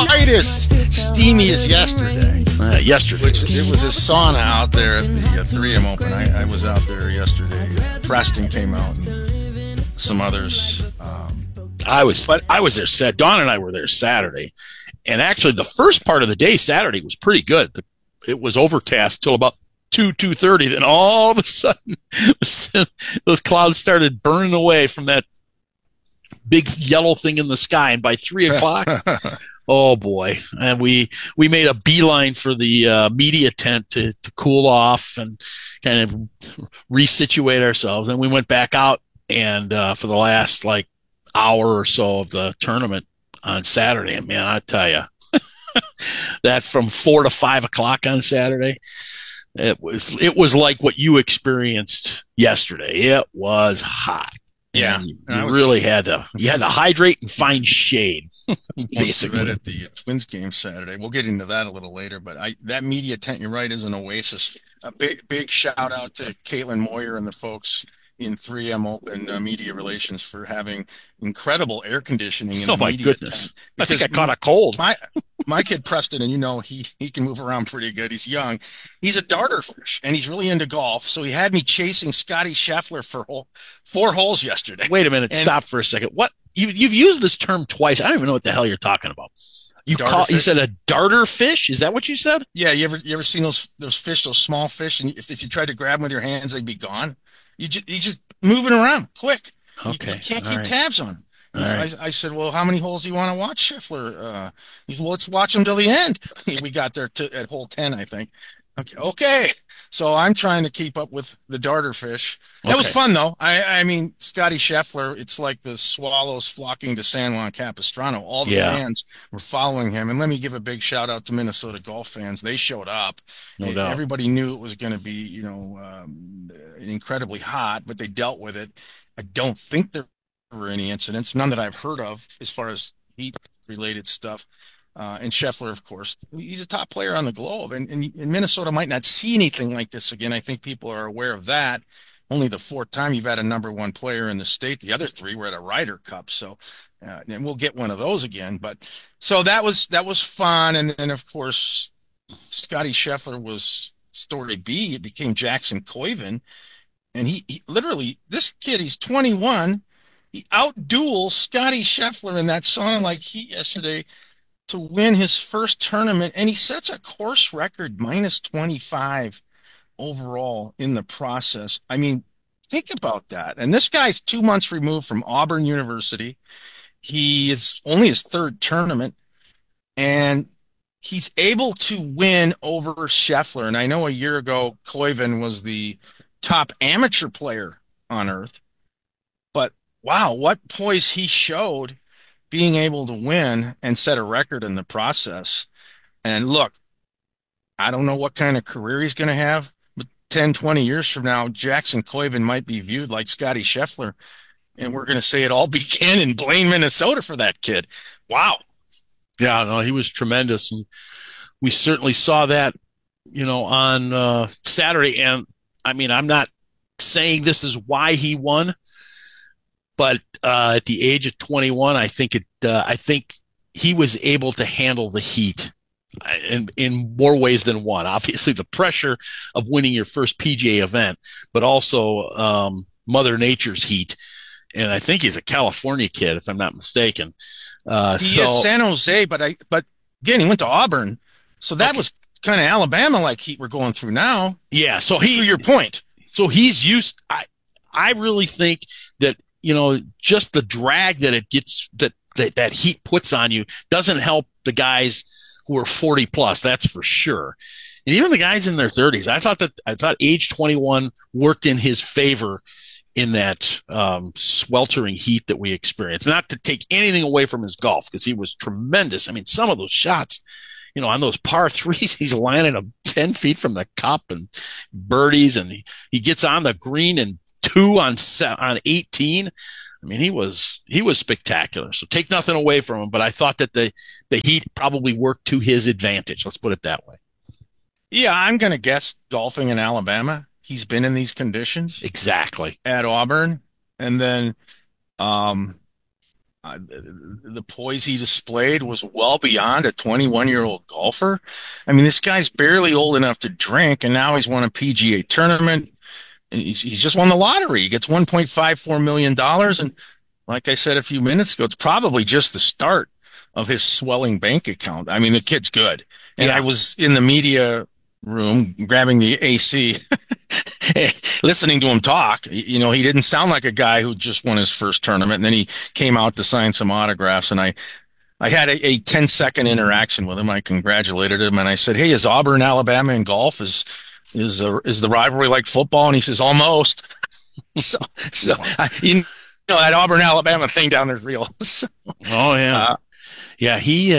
quite as steamy as yesterday. Yesterday. Which it was a sauna out there at the 3M Open. I was out there yesterday. Preston came out and some others. I was there. Dawn and I were there Saturday, and actually the first part of the day Saturday was pretty good. It was overcast till about 2:30. Then all of a sudden, those clouds started burning away from that big yellow thing in the sky, and by 3 o'clock, oh boy! And we made a beeline for the media tent to cool off and kind of resituate ourselves. And we went back out, and for the last hour or so of the tournament on Saturday, and man, I tell you, that from 4 to 5 o'clock on Saturday, it was like what you experienced yesterday. It was hot. Yeah, you really had to hydrate and find shade. Basically, right at the Twins game Saturday. We'll get into that a little later, but that media tent, you're right, is an oasis. A big shout out to Caitlin Moyer and the folks in 3M Open Media Relations for having incredible air conditioning in the media goodness. tent. I think I caught a cold. My kid Preston, and he can move around pretty good. He's young. He's a darter fish, and he's really into golf. So he had me chasing Scotty Scheffler for 4 holes yesterday. Wait a minute. Stop for a second. What? You've used this term twice. I don't even know what the hell you're talking about. You said a darter fish? Is that what you said? Yeah. You ever seen those fish, those small fish, and if you tried to grab them with your hands, they'd be gone. He's just moving around quick. Okay. You can't keep tabs on him. I said, well, how many holes do you want to watch, Scheffler? He said, well, let's watch him till the end. We got there at hole 10, I think. Okay. So I'm trying to keep up with the darter fish. That was fun, though. I mean, Scotty Scheffler, it's like the swallows flocking to San Juan Capistrano. All the fans were following him. And let me give a big shout out to Minnesota golf fans. They showed up. No doubt. Everybody knew it was going to be, incredibly hot, but they dealt with it. I don't think there were any incidents, none that I've heard of as far as heat-related stuff. And Scheffler, of course, he's a top player on the globe. And Minnesota might not see anything like this again. I think people are aware of that. Only the 4th time you've had a number 1 player in the state. The other 3 were at a Ryder Cup. So, and we'll get one of those again. But so that was fun. And then, of course, Scotty Scheffler was story B. It became Jackson Koiven. And he literally, this kid, he's 21. He outduels Scotty Scheffler in that sauna like heat yesterday to win his first tournament. And he sets a course record -25 overall in the process. I mean, think about that. And this guy's 2 months removed from Auburn University. He is only his 3rd tournament. And he's able to win over Scheffler. And I know a year ago, Koiven was the top amateur player on earth. But wow, what poise he showed being able to win and set a record in the process. And look, I don't know what kind of career he's going to have, but 10, 20 years from now, Jackson Koiven might be viewed like Scotty Scheffler. And we're going to say it all began in Blaine, Minnesota for that kid. Wow. Yeah, no, he was tremendous. And we certainly saw that, on Saturday. And I mean, I'm not saying this is why he won, but at the age of 21, I think he was able to handle the heat in more ways than one. Obviously, the pressure of winning your first PGA event, but also Mother Nature's heat. And I think he's a California kid, if I'm not mistaken. He is San Jose, but again, he went to Auburn, so that was kind of Alabama-like heat we're going through now. Yeah, so to your point. So he's used. I really think that just the drag that it gets that heat puts on you doesn't help the guys who are 40 plus. That's for sure. And even the guys in their 30s. I thought age 21 worked in his favor in that sweltering heat that we experienced. Not to take anything away from his golf, because he was tremendous. I mean, some of those shots, on those par 3s, he's landing them 10 feet from the cup and birdies, and he gets on the green and 2 on 18. I mean, he was spectacular. So take nothing away from him, but I thought that the heat probably worked to his advantage. Let's put it that way. Yeah, I'm going to guess golfing in Alabama. He's been in these conditions. Exactly. At Auburn. And then the poise he displayed was well beyond a 21-year-old golfer. I mean, this guy's barely old enough to drink, and now he's won a PGA tournament. And he's just won the lottery. He gets $1.54 million. And like I said a few minutes ago, it's probably just the start of his swelling bank account. I mean, the kid's good. And I Yeah. was in the media room grabbing the AC, listening to him talk. You know, he didn't sound like a guy who just won his first tournament. And then he came out to sign some autographs. And I had a 10-second interaction with him. I congratulated him and I said, "Hey, is Auburn, Alabama in golf? Is the rivalry like football?" And he says, "Almost." So, so you know, that Auburn, Alabama thing down there's real. So, Oh yeah. uh, Yeah,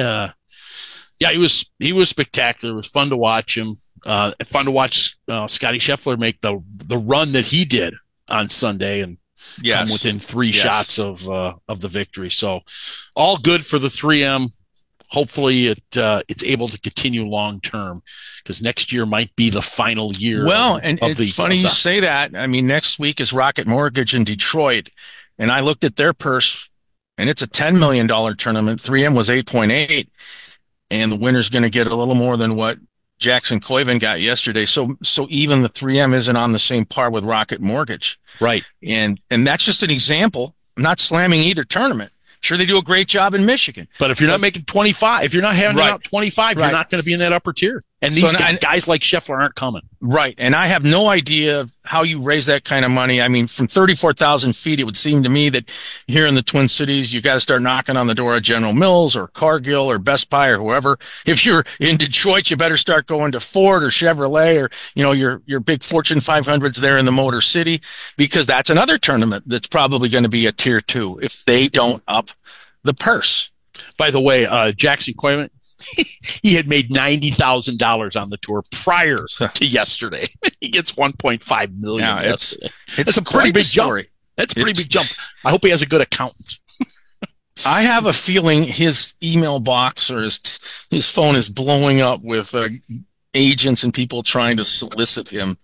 he was spectacular. It was fun to watch him. Fun to watch Scotty Scheffler make the run that he did on Sunday and come yes, within three yes. shots of the victory. So all good for the 3M. Hopefully it's able to continue long term because next year might be the final year Well, and of it's funny you the say that. I mean, next week is Rocket Mortgage in Detroit, and I looked at their purse, and it's a $10 million tournament. 3M was 8.8, and the winner's going to get a little more than what Jackson Coiven got yesterday. So even the 3M isn't on the same par with Rocket Mortgage. right. And that's just an example. I'm not slamming either tournament. Sure, they do a great job in Michigan, But if you're not but making 25, if you're not handing right, out 25, you're right. not going to be in that upper tier. And So these and guys like Scheffler aren't coming. right, and I have no idea how you raise that kind of money. I mean, from 34,000 feet, it would seem to me that here in the Twin Cities, you got to start knocking on the door of General Mills or Cargill or Best Buy or whoever. If you're in Detroit, you better start going to Ford or Chevrolet or your big Fortune 500s there in the Motor City, because that's another tournament that's probably going to be a tier two if they don't up the purse. By the way, Jackson Coiman, he had made $90,000 on the tour prior So, to yesterday. He gets 1.5 million yeah, yesterday. it's That's a pretty quite the big jump. story. That's a pretty It's big jump. I hope he has a good accountant. I have a feeling his email box or his phone is blowing up with agents and people trying to solicit him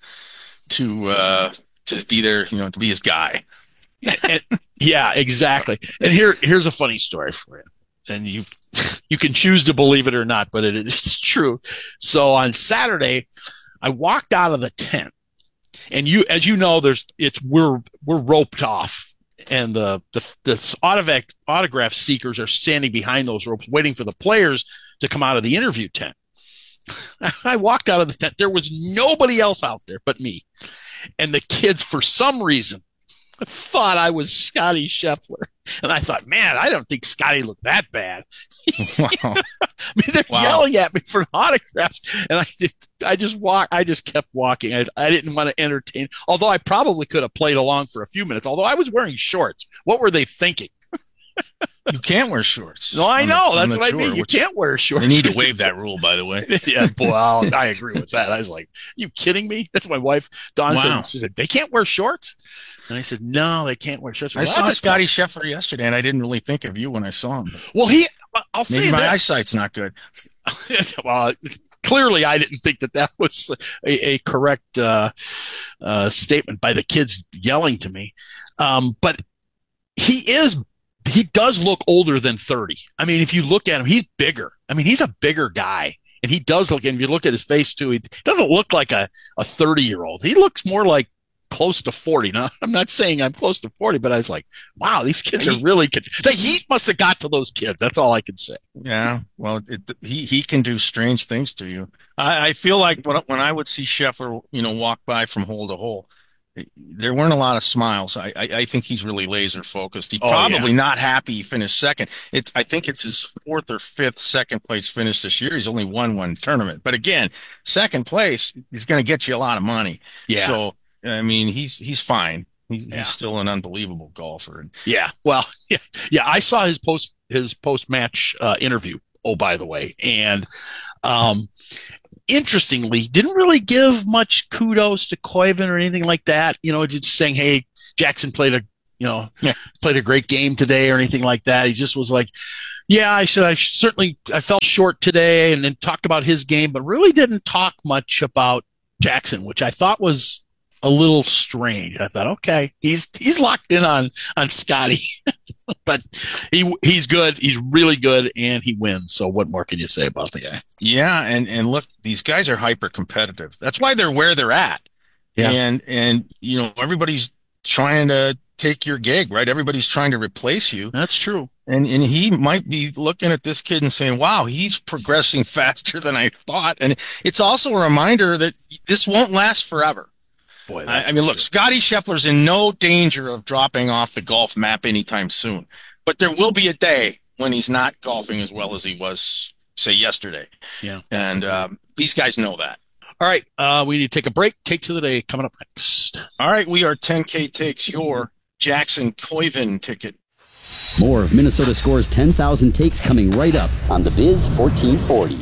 to be there, to be his guy. And, yeah, exactly. And here's a funny story for you. And you can choose to believe it or not, but it's true. So on Saturday, I walked out of the tent, and as you know, we're roped off, and the autograph seekers are standing behind those ropes, waiting for the players to come out of the interview tent. I walked out of the tent. There was nobody else out there but me, and the kids, for some reason, thought I was Scotty Scheffler. And I thought, man, I don't think Scotty looked that bad. Wow. I mean, they're Wow. yelling at me for autographs, and I just kept walking. I didn't want to entertain, although I probably could have played along for a few minutes. Although I was wearing shorts, what were they thinking? You can't wear shorts No, I on the know. on That's the what I tour, mean. You which can't wear shorts. they need to waive that rule, by the way. Yeah, well, I agree with that. I was like, "You kidding me?" That's my wife, Dawn said. Wow. She said they can't wear shorts, and I said, "No, they can't wear shorts." I Well, saw Scotty Scheffler yesterday, and I didn't really think of you when I saw him. well, I'll Maybe say my this. eyesight's not good. Well, clearly, I didn't think that was a correct statement by the kids yelling to me. But he is he does look older than 30. I mean, if you look at him, he's bigger. I mean, he's a bigger guy. And he does look, and if you look at his face too, he doesn't look like a 30-year-old. He looks more like close to 40. Now, I'm not saying I'm close to 40, but I was like, wow, these kids are really good. The heat must have got to those kids. That's all I can say. Yeah, well, he can do strange things to you. I feel like when I would see Scheffler, walk by from hole to hole, there weren't a lot of smiles. I think he's really laser focused. He's Oh, yeah. probably not happy he finished second. I think it's his fourth or fifth second place finish this year. He's only won one tournament, but again, second place is going to get you a lot of money. Yeah. So I mean, he's fine. Yeah. He's still an unbelievable golfer. Yeah. Well, yeah. Yeah. I saw his post match interview. Oh, by the way. And, interestingly, didn't really give much kudos to Coiven or anything like that. Just saying, "Hey, Jackson Yeah. played a great game today," or anything like that. He just was like, "Yeah, I fell short today," and then talked about his game, but really didn't talk much about Jackson, which I thought was a little strange. I thought, okay, he's locked in on Scotty, but he's good. He's really good, and he wins. So what more can you say about the guy? Yeah, and look, these guys are hyper competitive. That's why they're where they're at. Yeah, And everybody's trying to take your gig, right? Everybody's trying to replace you. that's true. And he might be looking at this kid and saying, wow, he's progressing faster than I thought. And it's also a reminder that this won't last forever. Boy, I mean, look, Scotty Scheffler's in no danger of dropping off the golf map anytime soon. But there will be a day when he's not golfing as well as he was, say, yesterday. Yeah. And these guys know that. All right, we need to take a break. Takes of the day coming up next. All right, we are 10K Takes, your Jackson Koiven ticket. More of Minnesota Score's 10,000 takes coming right up on the Biz 1440.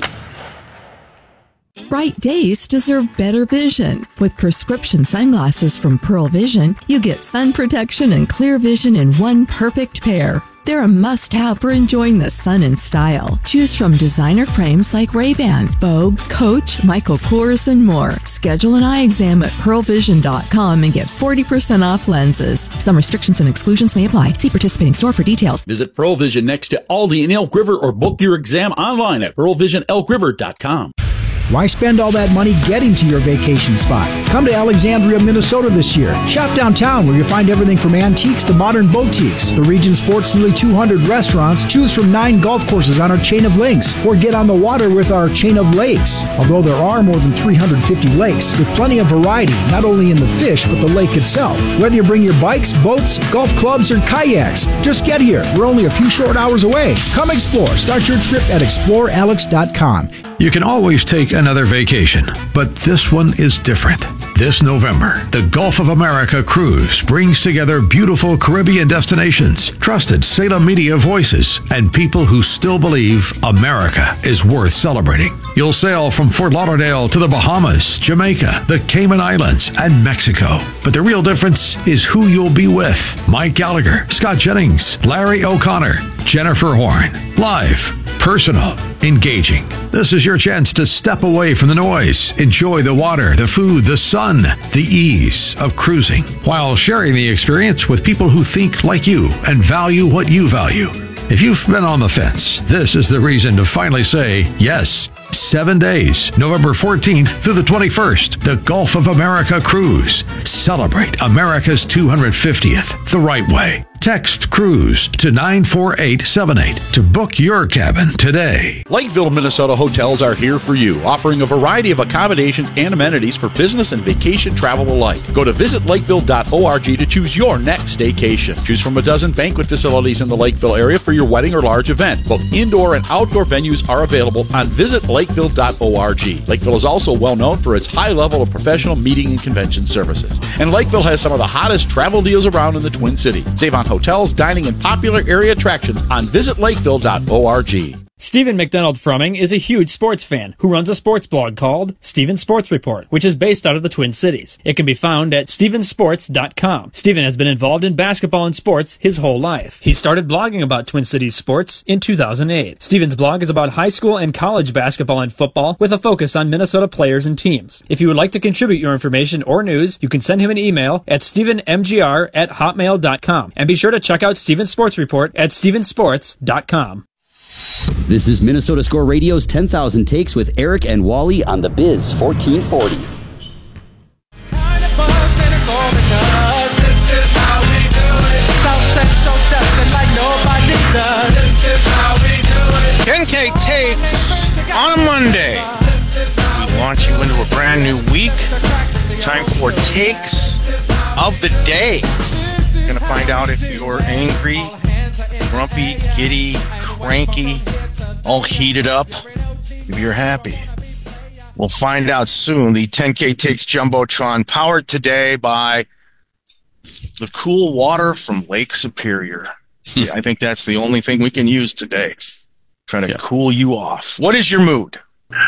Bright days deserve better vision. With prescription sunglasses from Pearl Vision, you get sun protection and clear vision in one perfect pair. They're a must-have for enjoying the sun in style. Choose from designer frames like Ray-Ban, Vogue, Coach, Michael Kors, and more. Schedule an eye exam at pearlvision.com and get 40% off lenses. Some restrictions and exclusions may apply. See participating store for details. Visit Pearl Vision next to Aldi in Elk River or book your exam online at pearlvisionelkriver.com. Why spend all that money getting to your vacation spot? Come to Alexandria, Minnesota this year. Shop downtown where you'll find everything from antiques to modern boutiques. The region sports nearly 200 restaurants. Choose from 9 golf courses on our chain of links or get on the water with our chain of lakes. Although there are more than 350 lakes with plenty of variety, not only in the fish but the lake itself. Whether you bring your bikes, boats, golf clubs, or kayaks, just get here. We're only a few short hours away. Come explore. Start your trip at explorealex.com. You can always take another vacation, but this one is different. This November, the Gulf of America Cruise brings together beautiful Caribbean destinations, trusted Salem media voices, and people who still believe America is worth celebrating. You'll sail from Fort Lauderdale to the Bahamas, Jamaica, the Cayman Islands, and Mexico. But the real difference is who you'll be with. Mike Gallagher, Scott Jennings, Larry O'Connor, Jennifer Horn. Live, personal, engaging. This is your chance to step away from the noise, enjoy the water, the food, the sun, the ease of cruising, while sharing the experience with people who think like you and value what you value. If you've been on the fence, this is the reason to finally say yes. 7 days, November 14th through the 21st, the Gulf of America Cruise. Celebrate America's 250th the right way. Text CRUISE to 94878 to book your cabin today. Lakeville, Minnesota hotels are here for you, offering a variety of accommodations and amenities for business and vacation travel alike. Go to visitlakeville.org to choose your next staycation. Choose from a dozen banquet facilities in the Lakeville area for your wedding or large event. Both indoor and outdoor venues are available on visitlakeville.org. Lakeville is also well known for its high level of professional meeting and convention services. And Lakeville has some of the hottest travel deals around in the Twin Cities. Save on hotels, dining, and popular area attractions on visitlakeville.org. Stephen McDonald Frumming is a huge sports fan who runs a sports blog called Stephen Sports Report, which is based out of the Twin Cities. It can be found at stephensports.com. Stephen has been involved in basketball and sports his whole life. He started blogging about Twin Cities sports in 2008. Stephen's blog is about high school and college basketball and football with a focus on Minnesota players and teams. If you would like to contribute your information or news, you can send him an email at stephenmgr@hotmail.com. And be sure to check out Stephen's Sports Report at stephensports.com. This is Minnesota Score Radio's 10,000 Takes with Eric and Wally on the Biz 1440. Like 10K Takes on a Monday. We launch you into a brand new week. Time for Takes of the Day. You're going to find out if you're angry, grumpy, giddy, cranky, all heated up, if you're happy. We'll find out soon. The 10K Takes Jumbotron, powered today by the cool water from Lake Superior. Yeah, I think that's the only thing we can use today. Try to cool you off. What is your mood?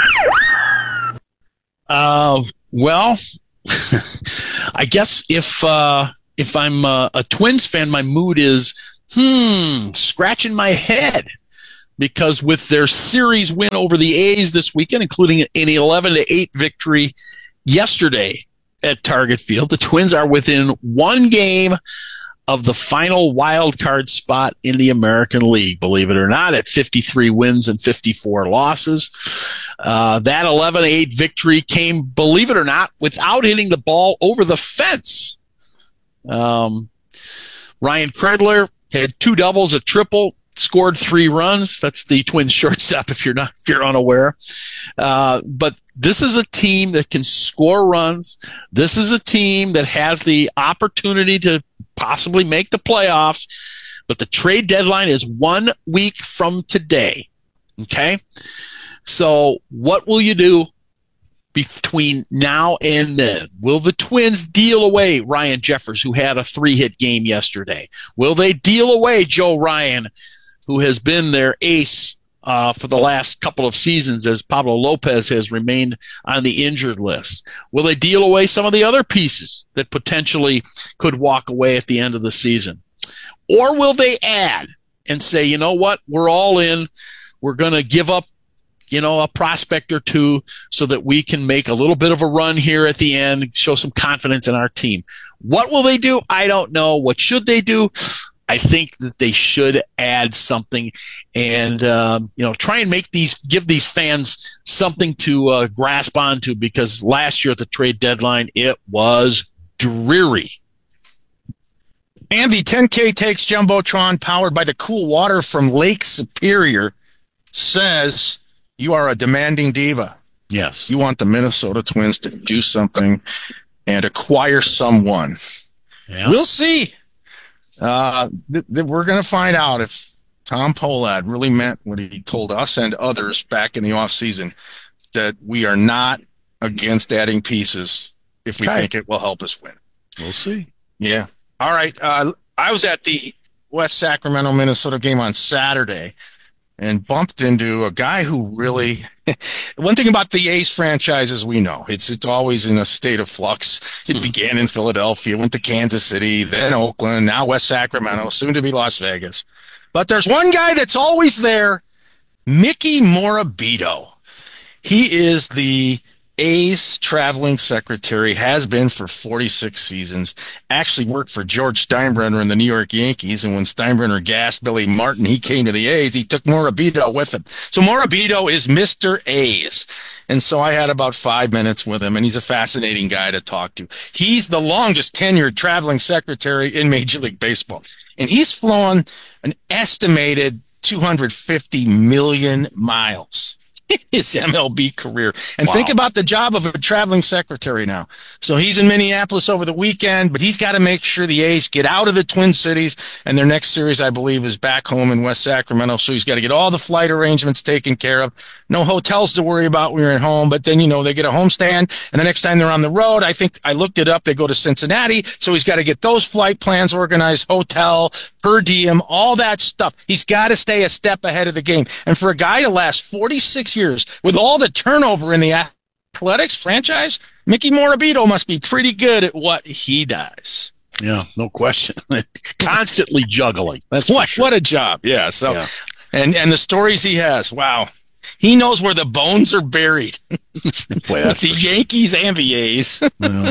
Well, I guess if I'm a Twins fan, my mood is scratching my head, because with their series win over the A's this weekend, including an 11-8 victory yesterday, at Target Field. The Twins are within one game of the final wild card spot in the American League, believe it or not, at 53 wins and 54 losses. That 11-8 victory came, believe it or not, without hitting the ball over the fence. Ryan Kredler had 2 doubles, a triple, scored 3 runs. That's the Twins shortstop, if you're unaware. But this is a team that can score runs. This is a team that has the opportunity to possibly make the playoffs. But the trade deadline is 1 week from today. Okay? So what will you do between now and then? Will the Twins deal away Ryan Jeffers, who had a 3-hit game yesterday? Will they deal away Joe Ryan, who has been their ace for the last couple of seasons as Pablo Lopez has remained on the injured list? Will they deal away some of the other pieces that potentially could walk away at the end of the season? Or will they add and say, you know what, we're all in, we're going to give up, a prospect or two so that we can make a little bit of a run here at the end, show some confidence in our team? What will they do? I don't know. What should they do? I think that they should add something and, try and give these fans something to grasp onto, because last year at the trade deadline, it was dreary. And the 10K Takes Jumbotron, powered by the cool water from Lake Superior, says you are a demanding diva. Yes. You want the Minnesota Twins to do something and acquire someone. Yeah. We'll see. We're going to find out if Tom Pohlad really meant what he told us and others back in the offseason, that we are not against adding pieces if we think it will help us win. We'll see. Yeah. All right. I was at the West Sacramento, Minnesota game on Saturday and bumped into a guy who really – one thing about the A's franchise is we know it's always in a state of flux. It began in Philadelphia, went to Kansas City, then Oakland, now West Sacramento, soon to be Las Vegas. But there's one guy that's always there, Mickey Morabito. He is the A's traveling secretary, has been for 46 seasons, actually worked for George Steinbrenner in the New York Yankees, and when Steinbrenner gassed Billy Martin, he came to the A's. He took Morabito with him. So Morabito is Mr. A's. And so I had about 5 minutes with him, and he's a fascinating guy to talk to. He's the longest tenured traveling secretary in Major League Baseball, and he's flown an estimated 250 million miles. His MLB career. And think about the job of a traveling secretary now. So he's in Minneapolis over the weekend, but he's got to make sure the A's get out of the Twin Cities, and their next series, I believe, is back home in West Sacramento. So he's got to get all the flight arrangements taken care of. No hotels to worry about when you're at home, but then, they get a homestand, and the next time they're on the road, I think I looked it up, they go to Cincinnati, so he's got to get those flight plans organized, hotel, per diem, all that stuff. He's got to stay a step ahead of the game. And for a guy to last 46 years with all the turnover in the athletics franchise, Mickey Morabito must be pretty good at what he does. Yeah, no question. Constantly juggling. That's what a job. Yeah. So, yeah. And the stories he has, wow. He knows where the bones are buried. With the Yankees and the A's. No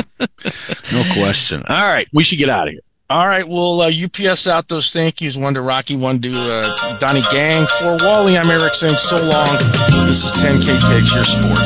question. All right, we should get out of here. All right, we'll UPS out those thank yous. One to Rocky, one to Donnie Gang. For Wally, I'm Eric saying so long. This is 10K Takes Your Sports.